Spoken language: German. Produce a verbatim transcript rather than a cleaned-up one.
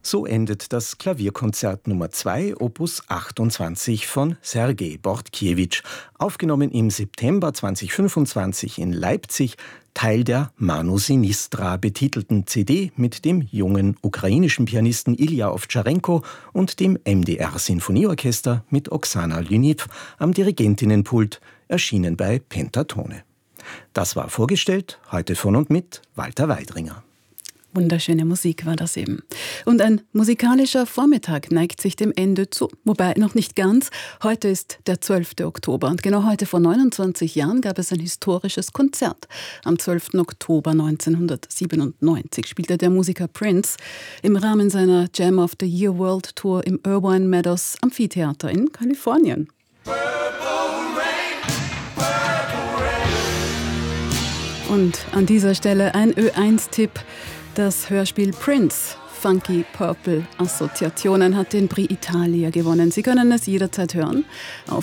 So endet das Klavierkonzert Nummer zwei, Opus achtundzwanzig von Sergei Bortkiewicz, aufgenommen im September zweitausendfünfundzwanzig in Leipzig, Teil der Mano Sinistra betitelten C D mit dem jungen ukrainischen Pianisten Ilja Ovtczarenko und dem M D R-Sinfonieorchester mit Oksana Lyniv am Dirigentinnenpult, erschienen bei Pentatone. Das war vorgestellt, heute von und mit Walter Weidringer. Wunderschöne Musik war das eben. Und ein musikalischer Vormittag neigt sich dem Ende zu. Wobei noch nicht ganz. Heute ist der zwölfte Oktober und genau heute vor neunundzwanzig Jahren gab es ein historisches Konzert. Am zwölften Oktober neunzehnhundertsiebenundneunzig spielte der Musiker Prince im Rahmen seiner Jam of the Year World Tour im Irvine Meadows Amphitheater in Kalifornien. Und an dieser Stelle ein Ö eins Tipp. Das Hörspiel Prince, Funky Purple Assoziationen, hat den Prix Italia gewonnen. Sie können es jederzeit hören auf